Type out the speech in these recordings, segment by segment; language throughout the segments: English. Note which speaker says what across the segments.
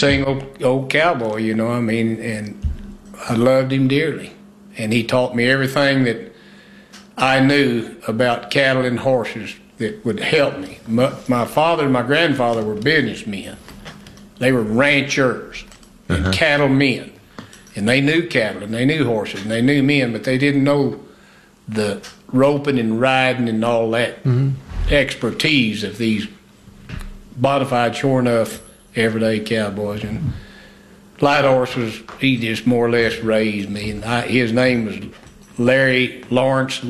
Speaker 1: single old cowboy, you know. I mean, and I loved him dearly, and he taught me everything that I knew about cattle and horses that would help me. My father and my grandfather were businessmen. They were ranchers and cattlemen, and they knew cattle and they knew horses and they knew men, but they didn't know the roping and riding and all that expertise of these bona fide, sure enough, everyday cowboys. And Light Horse he just more or less raised me. And his name was Larry Lawrence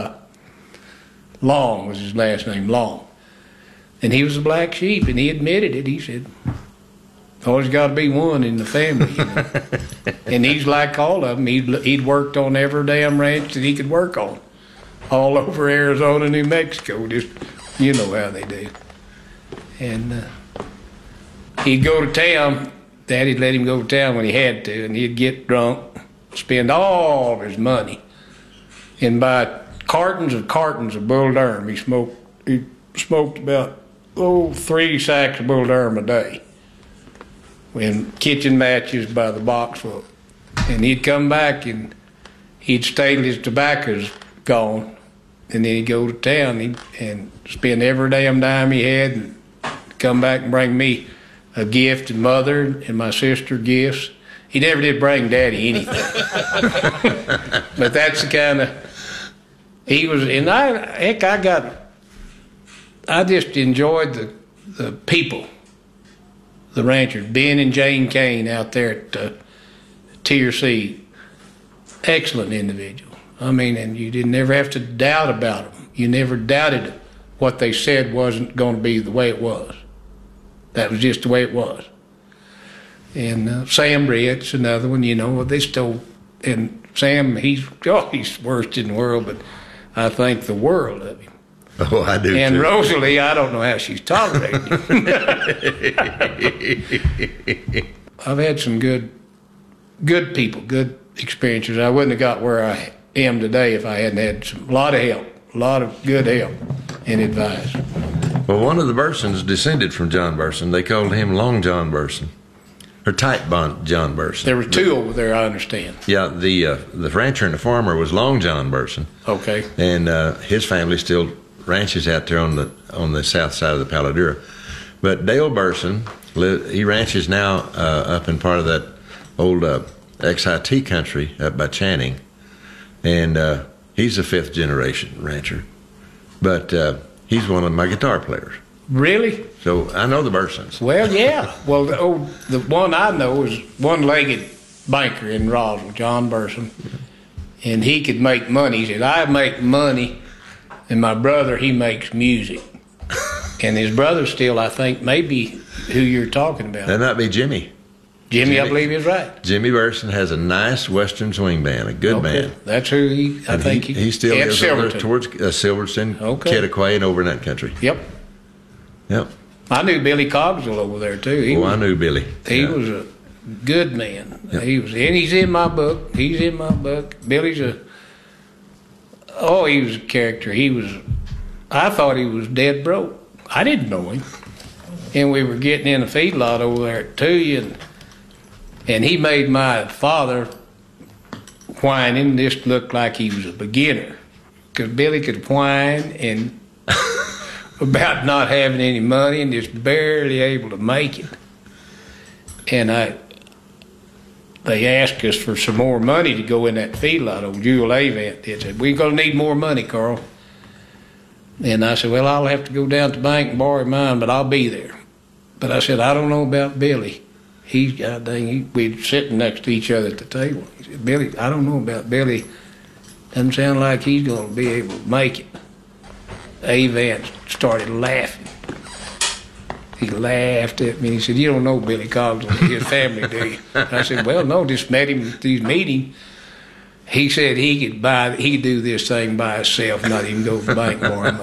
Speaker 1: Long was his last name, Long. And he was a black sheep, and he admitted it. He said, always got to be one in the family. You know? And he's like all of them. He'd worked on every damn ranch that he could work on, all over Arizona, New Mexico. Just, you know how they do. And he'd go to town. Daddy'd let him go to town when he had to, and he'd get drunk, spend all of his money, and buy cartons of Bull Durham. He smoked about 3 sacks of Bull Durham a day, and kitchen matches by the box full. And he'd come back and he'd stay till his tobacco's gone, and then he'd go to town and spend every damn dime he had, and come back and bring me a gift, and Mother and my sister gifts. He never did bring Daddy anything. But that's the kind of he was. And I just enjoyed the people, the ranchers. Ben and Jane Kane out there at TRC, excellent individual. I mean, and you didn't never have to doubt about them. You never doubted what they said wasn't going to be the way it was. That was just the way it was. And Sam Britt's another one, you know. They still, and Sam, he's worst in the world, but I think the world of him.
Speaker 2: Oh, I do.
Speaker 1: And
Speaker 2: too.
Speaker 1: Rosalie, I don't know how she's tolerated him. I've had some good people, good experiences. I wouldn't have got where I am today if I hadn't had a lot of help, a lot of good help and advice.
Speaker 2: Well, one of the Bursons descended from John Burson. They called him Long John Burson, or Tight John Burson.
Speaker 1: There were two over there, I understand.
Speaker 2: Yeah, the rancher and the farmer was Long John Burson.
Speaker 1: Okay.
Speaker 2: And his family still ranches out there on the south side of the Palo Duro. But Dale Burson, he ranches now up in part of that old XIT country up by Channing, and he's a 5th generation rancher. But he's one of my guitar players.
Speaker 1: Really?
Speaker 2: So I know the Bursons.
Speaker 1: Well, yeah. Well, the one I know is one-legged banker in Roswell, John Burson, and he could make money. He said, I make money, and my brother, he makes music. And his brother still, I think, maybe who you're talking about.
Speaker 2: That might be Jimmy.
Speaker 1: Jimmy, I believe is right.
Speaker 2: Jimmy Burson has a nice Western swing band, a good band.
Speaker 1: That's who I think
Speaker 2: he still lives over towards Silverton, Kittaquay, and over in that country.
Speaker 1: Yep. I knew Billy Cogswell over there too.
Speaker 2: I knew Billy.
Speaker 1: He was a good man. Yep. And he's in my book. Billy's he was a character. I thought he was dead broke. I didn't know him. And we were getting in a feedlot over there at Tuya, and he made my father whining just look like he was a beginner, because Billy could whine and about not having any money and just barely able to make it. And they asked us for some more money to go in that feedlot. Old Jewel Avant did. Said, we're going to need more money, Carl. And I said, well, I'll have to go down to the bank and borrow mine, but I'll be there. But I said, I don't know about Billy. We're sitting next to each other at the table. He said, Billy, I don't know about Billy. Doesn't sound like he's going to be able to make it. Avant started laughing. He laughed at me. He said, you don't know Billy Cogswell and his family, do you? I said, well, no, just met him at these meetings. He said he could do this thing by himself, not even go to the bank for him.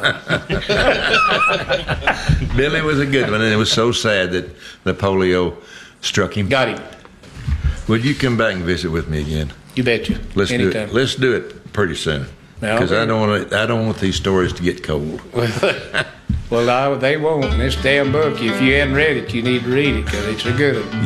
Speaker 2: Billy was a good one, and it was so sad that the polio struck him.
Speaker 1: Got him.
Speaker 2: Would you come back and visit with me again?
Speaker 1: You betcha. Anytime.
Speaker 2: Let's do it pretty soon. Because I don't want these stories to get cold.
Speaker 1: Well, they won't. This damn book, if you hadn't read it, you need to read it, because it's a good one.